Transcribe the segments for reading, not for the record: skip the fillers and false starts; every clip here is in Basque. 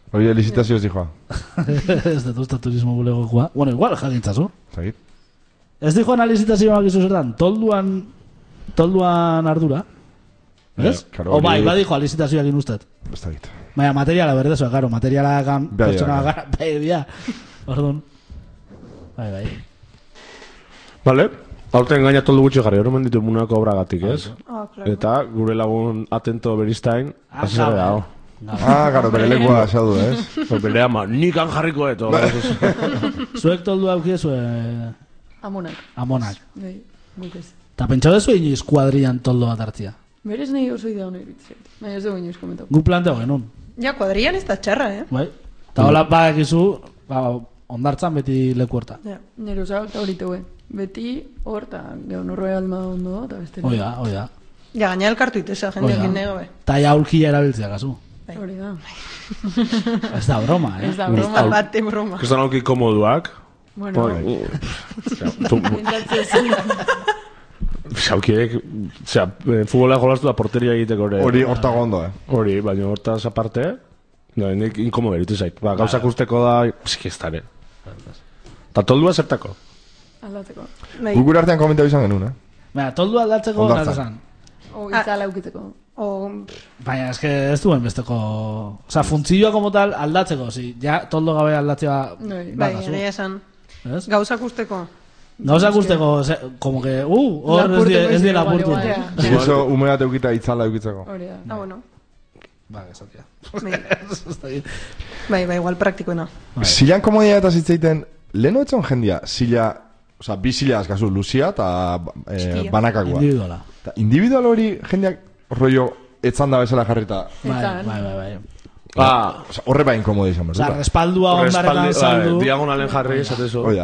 Hori licitazio ez dijoa. Ez dut usta turismo bulegokoa. Bueno, igual jakintzazu. Zagit. Ez dijoan alizitazioak izu zertan, tolduan ardura. Ez? Claro, O bai, badijo alizitazioak inustet. Ez dakit. Baina materiala berdezoa, karo, materiala pertsona gara, bai, orduan. Bai. Vale, aurten gaina toldu gutxi jarri, hori menditu munako obragatik, ez? Claro. Eta gure lagun atento beristain, azizare dago. Garo, bere lekua esadu, ez? Bere ama, nik jarriko eto. Zuek toldu haukiezu Amonak. Bai, Guk ez. eta pentsau dezu inoiz kuadrian toldo bat hartzia. Berez nahi oso idea hona iritzea. Baina ez dugu inoiz komentau. Gu planteo genuen. Ja, kuadrian ez da txarra, Bai. Eta hola badakizu, ondartzan beti leku horta. Ja. Nero eta hori teue. Beti hor, eta gero norroa alma ondo, eta beste. Oida. Ja, gaina elkartu itesa, jendeak innego, Eta ja aulkia erabiltzea, kasu. Hori da. Ez da broma, Ez da broma. Bate broma. Kristan auki komoduak. Bueno, Xaukiek, futbola jolastu da porteria egiteko ere. Hori hortago ondo, Hori, baina hortaz aparte, nik inkomodo eritu zait. Gauzak usteko da, eski ez dara. Eta toldua zertako? aldatzeko. Gure artean komentau izan genuen, Baina, toldua aldatzeko nazazan. O itzala eukiteko. Baina, eske ez duen besteko... Osa, funtzioa como tal aldatzeko, si, ja, toldo gabe aldatzea... Bai, nahi esan. Gauzak usteko. Gauzak usteko, como que, hor ez di lapurtu. Eso, umeat eukita itzala eukitzeko. Hori da. Bueno. Ba, esatia. Bai, igual praktikoena. Zilean komodia eta zitzeiten, leheno etxon jendia, zila... Osa, bi zila azkazu, Luzia eta banakakoa. Individuala. Individual hori jendeak rollo etzan da bezala jarrita. Bai. Osa, horre bain komodia izan berduta. Osa, respaldua ondaretan saldu. Diagonalen jarri, esatezo. Oida.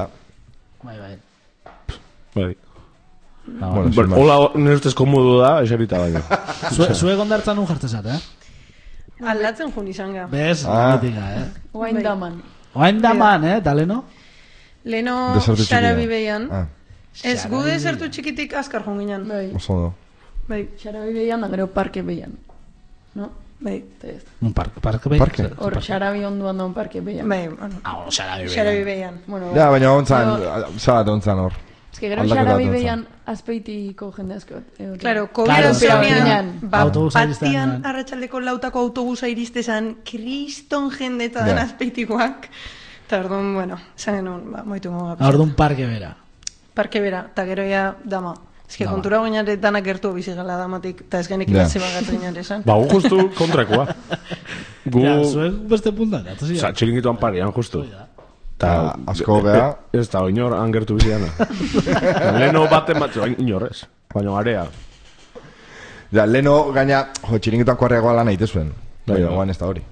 Bai. Hola, nire ustez komodu da, eserita baina. Zuek ondartzan un jartezat, Aldatzen jun izan ga. Bez, mitika, Oain daman. Oain daman, eta leno? Leno xarabi behian. Ez, gu desertu txikitik askar jun ginen. Oso ondo. Bai. Xarabi behian, da gero parke behian. No? Bai. Un parke behian? Hor, xarabi onduan da un parke behian. Bai, bueno. Xarabi behian. Ja, baina ontzan, zabat ontzan hor. Ez que gero xarabi behian azpeitiko jende asko. Claro, COVID-19 batian arratsaldeko lautako autobusa iristezan kriston jende eta den azpeitikoak. Eta orduan, bueno, esan genuen, moitu goga. Orduan parke bera. Parke bera, eta gero ya dama. Ez que kontura goinare danak gertu bizigala damatik, eta ez genek ibatze bagatzen jare esan. Ba, gu justu kontrakoa. Ja, zuek beste puntan, atozia. Osa, txiringituan parian, justu. Eta asko beha. Ez da, oinor angertu biziana. Leno baten batzu, oinor ez. Baina area. Ja, leno gaina, txiringituan kuarreagoa lan egite zuen. Baina, guan ez da hori.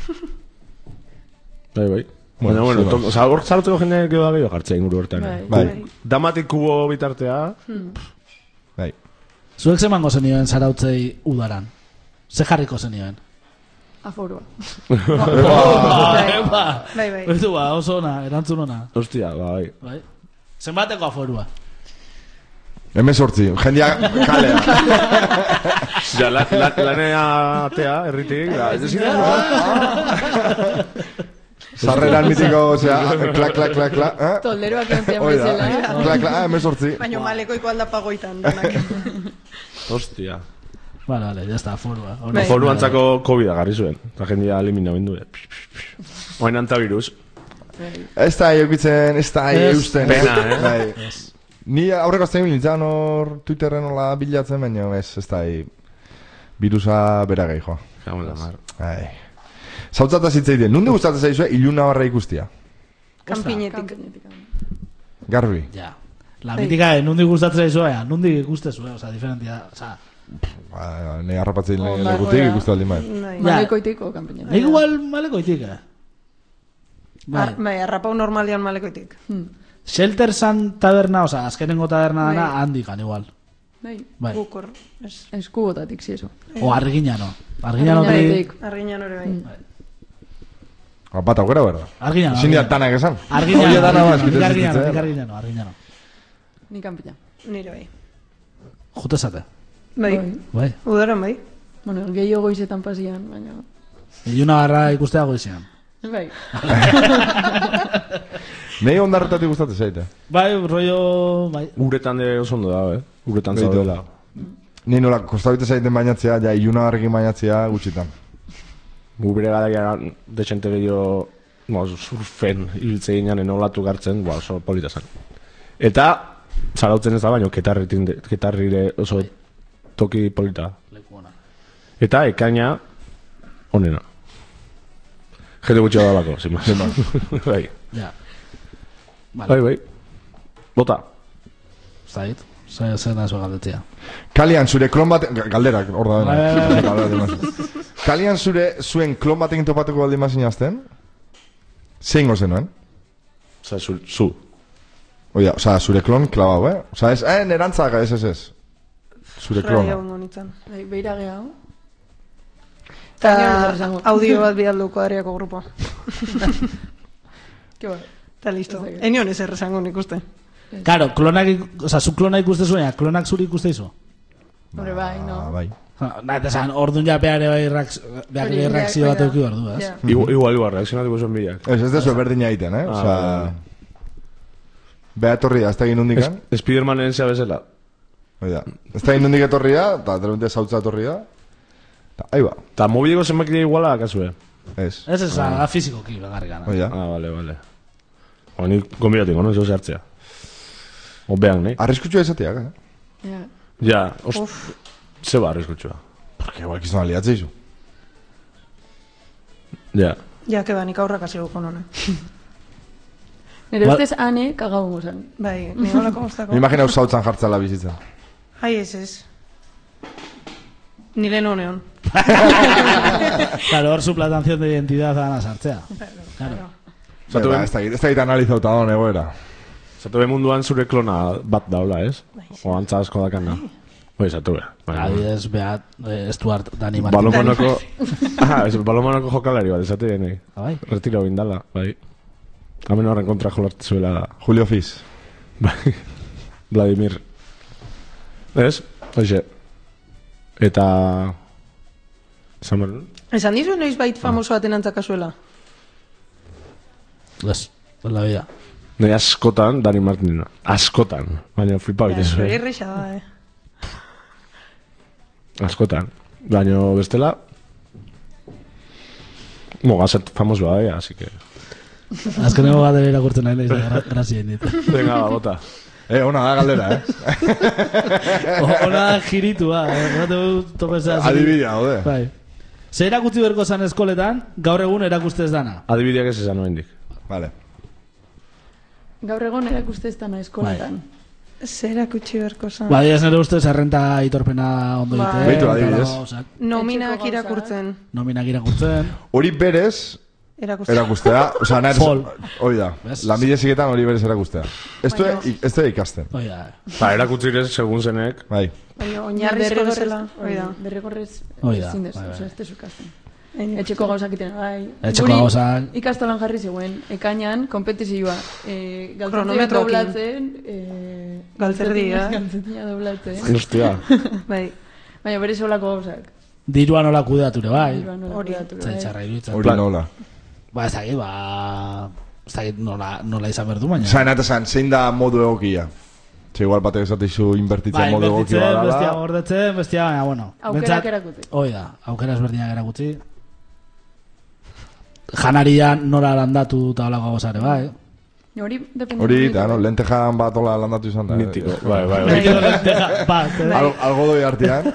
Bai. Baina, bueno, oza, hor zartzeko jendeak edo da gehiago jartzea inguru hortan. Bai. Damatik kubo bitartea. Bai. Zuek zemango zenioen zarautzei udaran? Ze jarriko zenioen? Aforua. Bai. Betu ba, oso ona, erantzun ona. Ostia, bai. Zenbateko aforua? Hemen sortzi, jendia kalea. Ja, lanea atea, erritik. Sarreran mitiko, osea, klak. Tolderoak enpian bezala. Klak, hemen sortzi. Baina malekoiko aldapagoitan danak. Ostia. Vale, ya está, aforua. Aforu antzako COVID agarri zuen. Eta jendia elimina bendu. Oain antavirus. Ez da eukitzen, ez da eusten. Pena, Ni aurreko azten nintzen hor Twitterren hola bilatzen, baina ez da virusa bera gehi joa. Zautzata zitzeiten, nundi gustatzen zaizue iluna barra ikustia? Kampinetik. Garbi. Ja. La mitika, nundi gustatzen zaizue, nundi ikustezue, oza, diferentia, oza... Ne harrapatzen lekutik ikustu aldi maet. Malekoitiko kampinetik. Nik igual malekoitik, Bai, harrapau normalian malekoitik. Shelter Sun taberna, oza, azkenengo taberna dana handikan igual. Bai. Gukor. Eskubotatik, si eso. O Arginano. Arginanotik. Arginanore bai. Bat aukera, berda? Arginano. Zindiat danak esan? Arginano. Arginano. Ni kanpina. Nire bai. Jutezate. Bai. Udaran bai. Bueno, gehiago goizetan pasian, baina... Iluna barra ikusteago izan. Bai. Nei ondarretatik gustatzen zaite. Bai, rollo... Bai. Uretan de oso ondo da, Uretan zaudela. Ni nola, kostabite zaiten bainatzea, ja, ilunagarrekin bainatzea gutxitan. Gubire gara desente gehiago surfen ibiltze ginean enolatu gartzen, oso polita zen. Eta, zarautzen ez da baino, ketarrire oso toki polita. Eta, ekaina, onena. Jende gutxi da bako, sin más. Bai. Ja. Bai. Bota. Zait. Zer da zuen galdetzea. Kalian zure klon bat... Galderak, hor da dena. Kalian zuen klon batekin topatuko baldin mazin azten? Zein gozenuen? Osa, zu. Oia, osa, zure klon klabau, Osa, ez, nerantzak, ez. Zure klona. Beira gehiago. Eta audio bat bialduko Adriako grupo. Eta listo. Enion ez errezango nik uste. Claro, klonak, oza, zu klona ikuste zuen, klonak zuri ikuste izu? Hore, bai, no. Bai. Eta zan, orduan ja beare reakzio bat euki behar du, ez? Igual, reakzionatuko zuen bilak. Ez dezu berdina egiten, Osa... Beha etorria, ez da egin hundikan? Spidermanen zea bezala. Oida, ez da egin hundik etorria, eta derunte zautza etorria. Ahi ba. Eta mobileko zenbakidea iguala, kasue? Ez. Ez, fizikoki, begarrikan. Oida. Vale. Ni gombiratik, no? Eso zertzea. Obean, ne? Arriskutxua izateak, Ja, zeba arriskutxua. Porque igual kizun aliatzea izu. Ja. Ja, que ba, nik aurrak asiguko none. Nire ustez ane kagau guzan. Bai, nik olako guztako. Me imagina usautzan jartzala bizitza. Ai, ez. Nire noneon. Claro, hor suplantación de identidad a la sartzea. Claro. Ez da gita analizauta da egoera. Zatu be munduan zure klona bat daula, ez? O antza asko dakana. Bai, zatu be. Adibidez, behat, Stuart Dani Martin. Balomanoko jokalari bat, esate genei. Bai. Retiro bindala, bai. Hamen horren kontra jolarte zuela. Julio Fis. Bai. Vladimir. Ez? Oixe. Eta... Esan dizu noiz bait famoso baten antzakazuela? Ez, la vida. Nei askotan, Dani Martinena. Askotan. Baina flipa bitezu. Zure irrixa da, Askotan. Baina bestela... Gazet famosoa, así que... Azkeneko galdera irakurtzen nahi lehiz, grazien dit. Venga, bota. Ona da galdera, Ona da giritua, Adibidea, ode. Bai. Zer erakutzi berko zan eskoletan, gaur egun erakustez dana? Adibideak ez esan oendik. Vale. Gaur egon erakuste ez dana eskoletan. Zer erakutsi berko zan? Bai, ez nire ustez errenta itorpena ondo dite. Beitu, adibidez. Nominak irakurtzen. Nominak irakurtzen. Hori berez... Erakustea. Osa, nahi... Hoi da. Lanbide ziketan hori berez erakustea. Ez da ikasten. Hoi da. Erakutzirez, segun zenek. Bai. Baina, oinarrizko bezala. Hoi da. Derregorrez ezin dezu. Osa, ez dezu ikasten. Etxeko gauzak iten, bai. Etxeko gauzak. Ikastolan jarri zegoen, ekainan, kompetizioa. Kronometroekin. Doblatzen. Galtzerdia. Galtzerdia doblatzen. Hostia. Bai. Baina bere solako gauzak. Dirua nola kudeature, bai. Hori. Zaitxarra iruditzen. Hori nola. Ba, ez dakit, ez dakit nola izan berdu, baina. Zain, eta zain, zein da modu egokia? Ze igual batek esatizu inbertitzen modu egokia badala. Bestia gordetzen, bestia, baina, bueno. Aukerak erakutzi. Hoi da, aukera ezberdinak erakutzi. Janaria nora landatu eta holako gozare, bai. Hori, depende. Hori, eta, no, lentejan bat hola landatu izan da. Mitiko, bai. Mitiko lenteja, bat. Algo doi artean.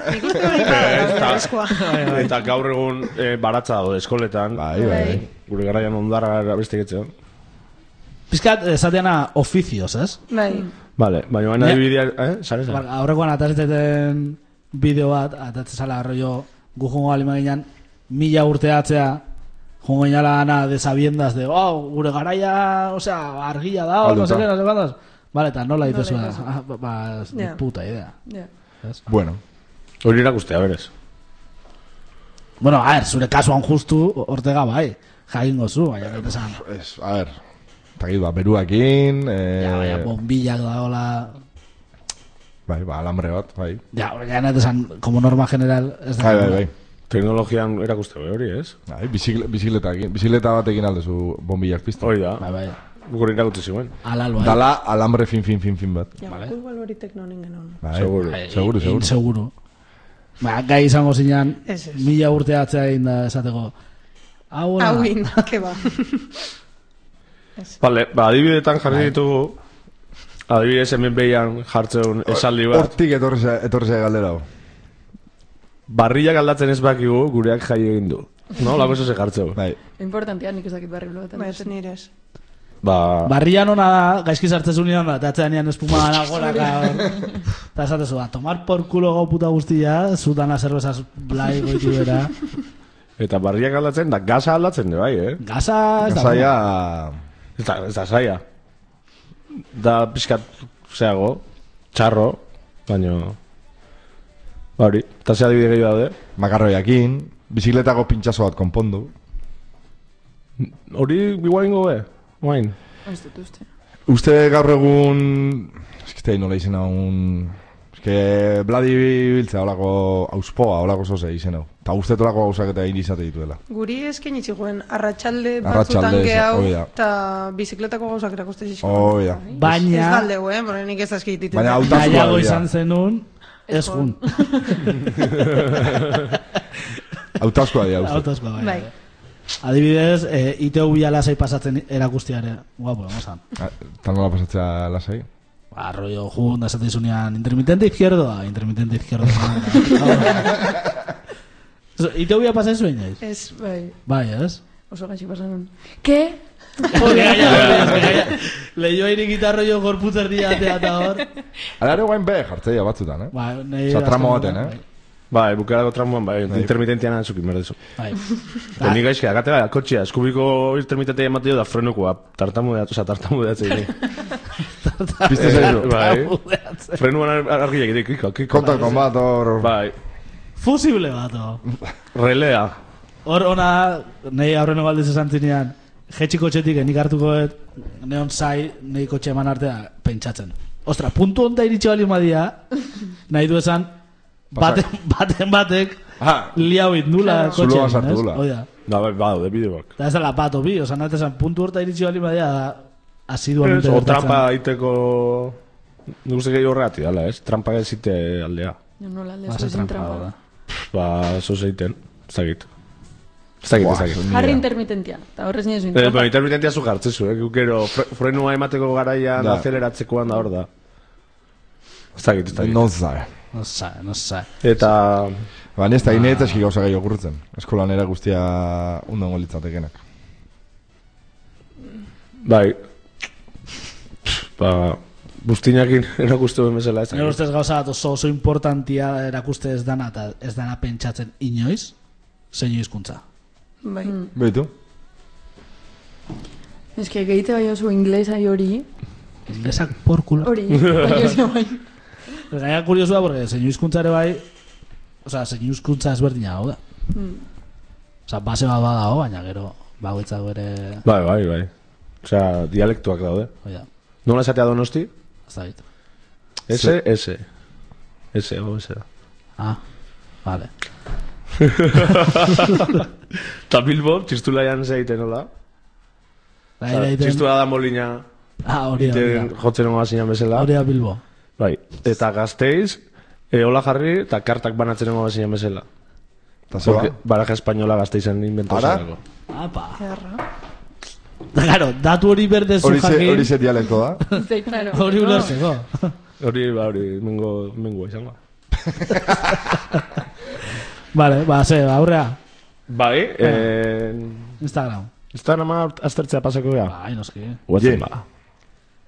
Eta gaur egun baratza dago eskoletan. Bai. Gure garaian ondarra beste getzen. Piskat, esateana ofizioz, ez? Bai. Vale, baina baina dibidea, ¿sabes? Aurrekoan atatzeten bideo bat, atatzezala arroio gujungo alimaginan 1000 urte atzea, jungo inala gana desabiendas de, gure garaia, osea, argia da, no sé qué, no sé cuántos. Vale, eta nola dituzua. Puta idea. Bueno. Hori irakustea, berez. Bueno, a ver, zure kasuan justu Ortega bai, jagingo zu, baina gaita esan. A ver, takit ba, beruakin... Baina bombillak da hola... Bai, alambre bat, bai. Ja, baina gaita esan, como norma general... Bai. Teknologian erakuste hori, ez? Bai, bizikleta batekin aldezu bombillak piztu. Hoi da. Bai. Gurin erakutu ziguen. Alal, bai. Dala alambre fin bat. Ja, igual hori teknonen genuen. Seguro. Ba, gai izango zinean, Ez. 1000 urte atzea egin da esateko. Hau inda, keba. Vale, ba, adibidetan jarri ditugu. Adibidez hemen behian jartzeun esaldi bat. Hortik etorri galdera hau. Barriak aldatzen ez bakigu, gureak jai egin du. No, lako eso se jartzeu. Bai. Importantea nik ez dakit barri bloetan. Ba, ez nirez. Ba, Barrian ona da, gaizki sartzezu nian da, eta atzean nian espuma gana golaka. Eta esatezu, a tomar por culo gau puta guztia, zutan azerbezaz blai goitu bera. eta barriak aldatzen, da gaza aldatzen, bai, Gaza, ez da. Zaila... Ez da saia. Da pixkat, zeago, txarro, baino... Hori, eta ze adibide gehiago daude. Makarroiakin, bizikletako pintxazo bat konpondu. Hori, guaingo be, guain. Ez dut uste. Uste gaur egun... Ez nola izena Bladi biltzea, holako auspoa, holako zoze izen hau. Eta uste tolako gauzak eta irizate dituela. Guri esken itziguen, arratsalde batzutan gehau, eta bizikletako gauzak erakuste zizkoen. Baina... Ez galdeu, Bora nik ez aski ditutu. Baina autazkoa izan zenun, ez jun. Autazkoa dira, Autazkoa, bai. Adibidez, ITV lasai pasatzen erakustiare. Guapo, emozan. Tan nola pasatzea lasai? Rollo jun, esaten zunean, intermitente izquierdoa. ITV pasen zuen, jaiz? Ez, bai. Bai, ez? Oso gaitxik pasan nun. Ke? Lehioa irikita rollo gorputzer diatea eta hor. Alare guain be jartzeia batzutan, Osa, tramo baten, Bai, bukerako tramoan, bai, intermitentian antzukin berdezu. Bai. Nik gaizki, agatea, kotxea, eskubiko intermitentea ematio da frenukoa, tartamudeatzen. Piste zaizu. Bai, frenuan argiak ere, kiko. Kontako bat, hor... Bai. Fusible bat, hor. Relea. Hor, ona, nahi aurreno galdez esan zinean, jetxi kotxetik, nik hartuko neon zai, nahi kotxe eman artea, pentsatzen. Ostra, puntu honta iritsi bali madia, nahi du esan, batek liauit nula kotxe. Zuloa sartu dula. Da, bado, de bideoak. Da ez da la pato bi, oza, nahi esan, puntu horta iritsi bali madia, asiduamente o trampa iteko... Nik uste gehi horreati, dala, ez? Trampa gezite aldea. Nola aldea zuzen trampa. Ba, zozeiten, zagit. Jarri intermitentia, eta horrez nire zuin trampa. Intermitentia zu jartzezu, gero frenua emateko garaian aceleratzekoan da hor da. Zagit. No zai. Eta... Ba, nesta gine eta eski gauza gehiago gurtzen. Eskolan era guztia undongo litzatekenak. Bai. Ba... Bustinakin erakustu bezala ez. Nero ustez gauza bat oso importantia erakuste ez dana, eta ez dana pentsatzen inoiz, zein hizkuntza. Bai. Beitu? Ez que gehite bai oso inglesai hori. Inglesak porkulo. Hori, bai oso bai. Gaina kuriosua, porque zein hizkuntza ere bai, oza, zein hizkuntza ezberdina hau da. Oza, base bat badago, baina gero, bagoitzak ere... Bai. Oza, dialektuak daude. Oida. Nola esatea Donosti? Zait. S. Da. Ah, vale. Ta Bilbo, txistulaian zeite nola? Txistula da molina. Hori da. Jotzen honga zinan bezala. Hori da Bilbo. Bai, eta Gasteiz, hola jarri, eta kartak banatzen honga zinan bezala. Baraja espainola Gasteizen inventozarako. Apa. Da, claro, datu hori berdezu jakin. Hori ze dialekto da? Hori ulertzeko. Hori, mengo izango. Vale, ze, aurrea. Bai, Instagram. Instagrama aztertzea pasako gea. Bai, noski. Uatzen ba.